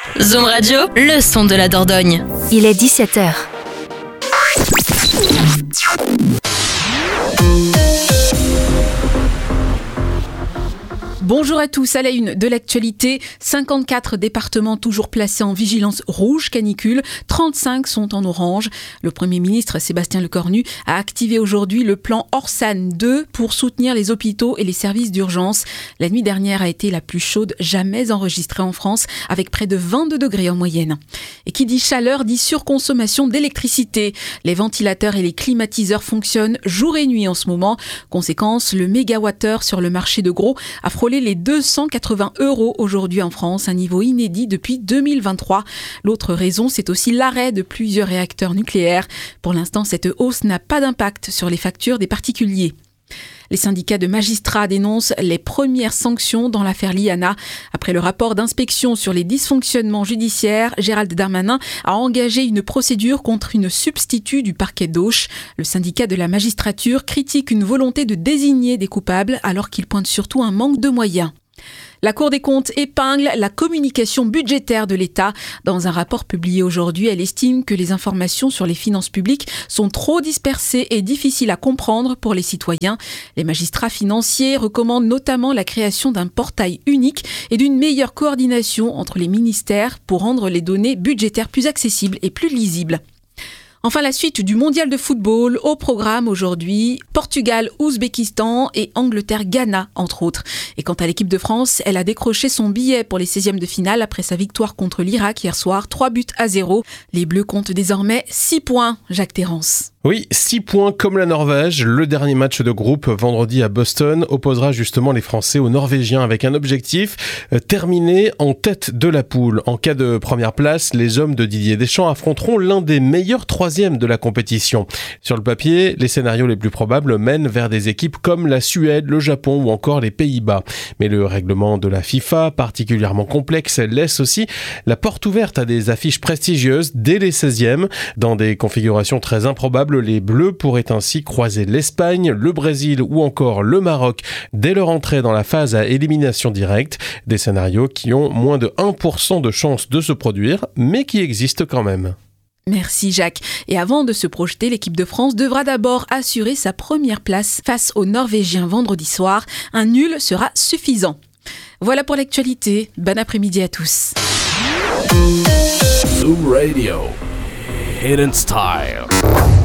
Zoom Radio, le son de la Dordogne. Il est 17h. Bonjour à tous, à la une de l'actualité, 54 départements toujours placés en vigilance rouge canicule, 35 sont en orange. Le Premier ministre Sébastien Lecornu a activé aujourd'hui le plan Orsan 2 pour soutenir les hôpitaux et les services d'urgence. La nuit dernière a été la plus chaude jamais enregistrée en France, avec près de 22 degrés en moyenne. Et qui dit chaleur dit surconsommation d'électricité. Les ventilateurs et les climatiseurs fonctionnent jour et nuit en ce moment. Conséquence, le mégawattheure sur le marché de gros a frôlé les 280 € aujourd'hui en France, un niveau inédit depuis 2023. L'autre raison, c'est aussi l'arrêt de plusieurs réacteurs nucléaires. Pour l'instant, cette hausse n'a pas d'impact sur les factures des particuliers. Les syndicats de magistrats dénoncent les premières sanctions dans l'affaire Liana. Après le rapport d'inspection sur les dysfonctionnements judiciaires, Gérald Darmanin a engagé une procédure contre une substitut du parquet d'Auch. Le syndicat de la magistrature critique une volonté de désigner des coupables alors qu'il pointe surtout un manque de moyens. La Cour des comptes épingle la communication budgétaire de l'État. Dans un rapport publié aujourd'hui, elle estime que les informations sur les finances publiques sont trop dispersées et difficiles à comprendre pour les citoyens. Les magistrats financiers recommandent notamment la création d'un portail unique et d'une meilleure coordination entre les ministères pour rendre les données budgétaires plus accessibles et plus lisibles. Enfin, la suite du mondial de football au programme aujourd'hui, Portugal, Ouzbékistan et Angleterre-Ghana, entre autres. Et quant à l'équipe de France, elle a décroché son billet pour les 16e de finale après sa victoire contre l'Irak hier soir, 3-0. Les Bleus comptent désormais 6 points, Jacques Terrance. Oui, 6 points comme la Norvège. Le dernier match de groupe vendredi à Boston opposera justement les Français aux Norvégiens avec un objectif, terminer en tête de la poule. En cas de première place, les hommes de Didier Deschamps affronteront l'un des meilleurs troisièmes de la compétition. Sur le papier, les scénarios les plus probables mènent vers des équipes comme la Suède, le Japon ou encore les Pays-Bas. Mais le règlement de la FIFA, particulièrement complexe, laisse aussi la porte ouverte à des affiches prestigieuses dès les 16e. Dans des configurations très improbables, les Bleus pourraient ainsi croiser l'Espagne, le Brésil ou encore le Maroc dès leur entrée dans la phase à élimination directe. Des scénarios qui ont moins de 1% de chances de se produire, mais qui existent quand même. Merci Jacques. Et avant de se projeter, l'équipe de France devra d'abord assurer sa première place face aux Norvégiens vendredi soir. Un nul sera suffisant. Voilà pour l'actualité. Bon après-midi à tous. Zoom Radio. Hidden Style.